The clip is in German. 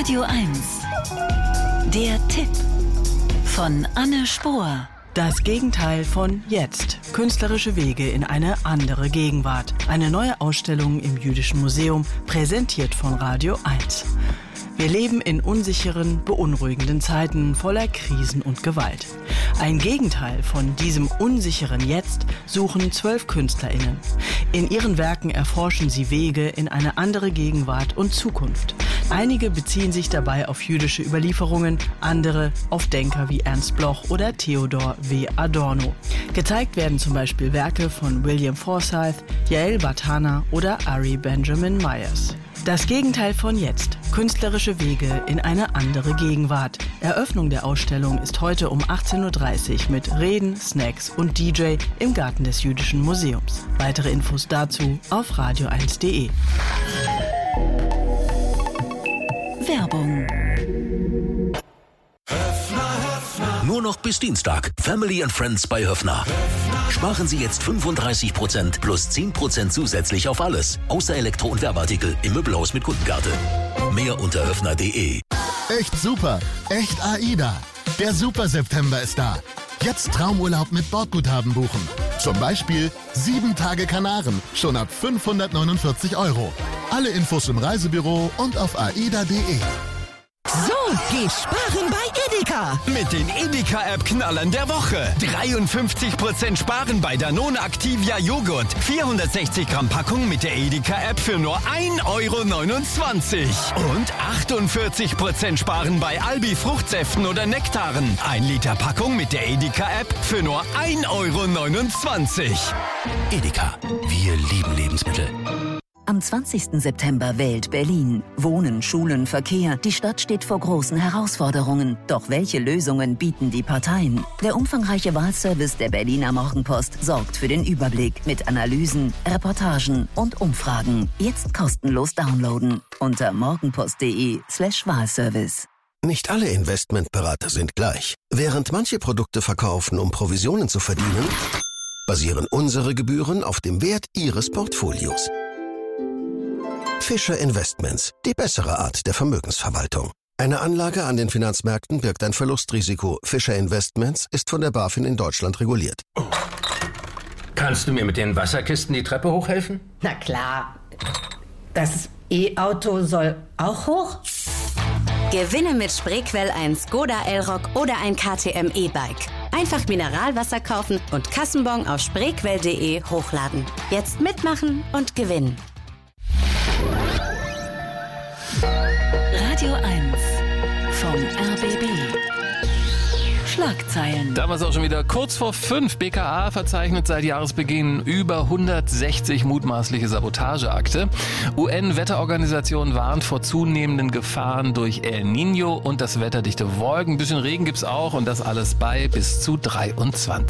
Radio 1. Der Tipp von Anne Spohr. Das Gegenteil von jetzt. Künstlerische Wege in eine andere Gegenwart. Eine neue Ausstellung im Jüdischen Museum, präsentiert von Radio 1. Wir leben in unsicheren, beunruhigenden Zeiten voller Krisen und Gewalt. Ein Gegenteil von diesem unsicheren Jetzt suchen 12 KünstlerInnen. In ihren Werken erforschen sie Wege in eine andere Gegenwart und Zukunft. Einige beziehen sich dabei auf jüdische Überlieferungen, andere auf Denker wie Ernst Bloch oder Theodor W. Adorno. Gezeigt werden zum Beispiel Werke von William Forsythe, Yael Bartana oder Ari Benjamin Myers. Das Gegenteil von jetzt. Künstlerische Wege in eine andere Gegenwart. Eröffnung der Ausstellung ist heute um 18:30 Uhr mit Reden, Snacks und DJ im Garten des Jüdischen Museums. Weitere Infos dazu auf radio1.de. Werbung. Nur noch bis Dienstag. Family and Friends bei Höffner. Sparen Sie jetzt 35% plus 10% zusätzlich auf alles. Außer Elektro- und Werbeartikel im Möbelhaus mit Kundenkarte. Mehr unter höffner.de. Echt super. Echt AIDA. Der Super September ist da. Jetzt Traumurlaub mit Bordguthaben buchen. Zum Beispiel 7 Tage Kanaren. Schon ab 549 €. Alle Infos im Reisebüro und auf aida.de. So, geh sparen bei Edeka. Mit den Edeka-App-Knallern der Woche. 53% sparen bei Danone Activia Joghurt. 460 Gramm Packung mit der Edeka-App für nur 1,29 €. Und 48% sparen bei Albi Fruchtsäften oder Nektaren. 1 Liter Packung mit der Edeka-App für nur 1,29 €. Edeka. Wir lieben Lebensmittel. Am 20. September wählt Berlin. Wohnen, Schulen, Verkehr. Die Stadt steht vor großen Herausforderungen. Doch welche Lösungen bieten die Parteien? Der umfangreiche Wahlservice der Berliner Morgenpost sorgt für den Überblick mit Analysen, Reportagen und Umfragen. Jetzt kostenlos downloaden unter morgenpost.de/Wahlservice. Nicht alle Investmentberater sind gleich. Während manche Produkte verkaufen, um Provisionen zu verdienen, basieren unsere Gebühren auf dem Wert Ihres Portfolios. Fischer Investments, die bessere Art der Vermögensverwaltung. Eine Anlage an den Finanzmärkten birgt ein Verlustrisiko. Fischer Investments ist von der BaFin in Deutschland reguliert. Kannst du mir mit den Wasserkisten die Treppe hochhelfen? Na klar. Das E-Auto soll auch hoch? Gewinne mit Spreequell ein Skoda Elroq oder ein KTM E-Bike. Einfach Mineralwasser kaufen und Kassenbon auf spreequell.de hochladen. Jetzt mitmachen und gewinnen. Radio 1 vom RBB. Schlagzeilen. Damals auch schon wieder kurz vor 5. BKA verzeichnet seit Jahresbeginn über 160 mutmaßliche Sabotageakte. UN-Wetterorganisation warnt vor zunehmenden Gefahren durch El Niño und das wetterdichte Wolken. Ein bisschen Regen gibt's auch und das alles bei bis zu 23.